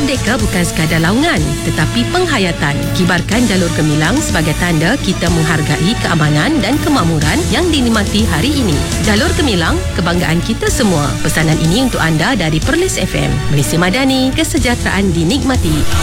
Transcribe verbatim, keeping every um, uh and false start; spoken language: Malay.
Merdeka bukan sekadar laungan, tetapi penghayatan. Kibarkan jalur gemilang sebagai tanda kita menghargai keamanan dan kemakmuran yang dinikmati hari ini. Jalur gemilang, kebanggaan kita semua. Pesanan ini untuk anda dari Perlis F M. Malaysia Madani, kesejahteraan dinikmati.